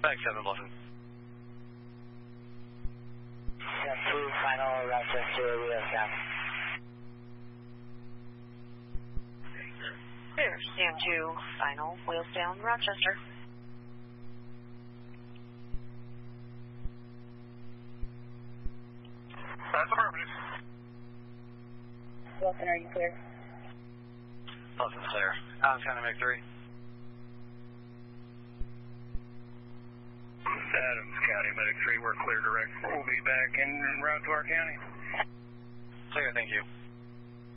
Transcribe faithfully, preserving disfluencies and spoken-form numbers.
Back seven, Bluffing. ten two, final, Rochester, wheels down. Clear, stand two, final, wheels down, Rochester. That's affirmative. Wilson, are you clear? Bluffing's clear. Adams County, make three. Adams County, Medic three, we're clear direct. We'll be back en route to our county. Clear, thank you.